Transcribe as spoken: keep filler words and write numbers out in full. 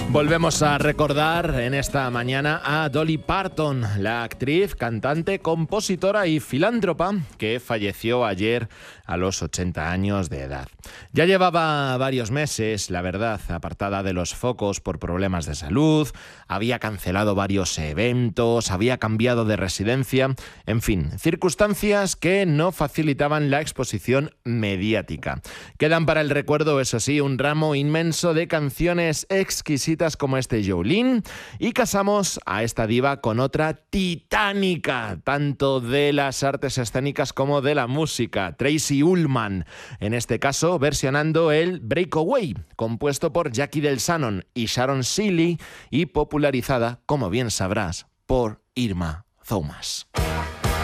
Volvemos a recordar en esta mañana a Dolly Parton, la actriz, cantante, compositora y filántropa que falleció ayer a los ochenta años de edad. Ya llevaba varios meses, la verdad, apartada de los focos por problemas de salud, había cancelado varios eventos, había cambiado de residencia, en fin, circunstancias que no facilitaban la exposición mediática. Quedan para el recuerdo, eso sí, un ramo inmenso de canciones exquisitas como este Jolene, y casamos a esta diva con otra titánica, tanto de las artes escénicas como de la música, Tracey Ullman, en este caso versionando el Breakaway, compuesto por Jackie DelShannon y Sharon Seeley y popularizada, como bien sabrás, por Irma Thomas.